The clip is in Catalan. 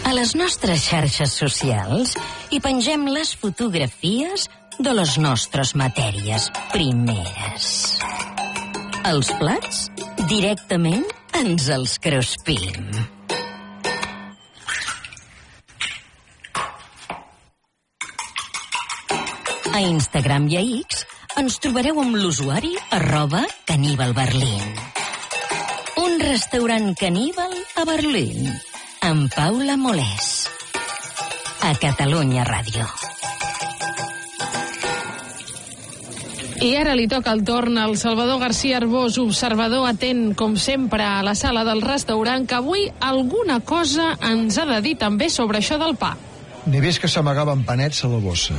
A les nostres xarxes socials hi pengem les fotografies de les nostres matèries primeres. Els plats, directament ens els cruspim. A Instagram i a X ens trobareu amb l'usuari @caníbalberlín. Un restaurant caníbal a Berlín, amb Paula Molés. A Catalunya Ràdio. I ara li toca el torn al Salvador García Arbós, observador atent, com sempre, a la sala del restaurant, que avui alguna cosa ens ha de dir també sobre això del pa. N'he vist que s'amagaven panets a la bossa.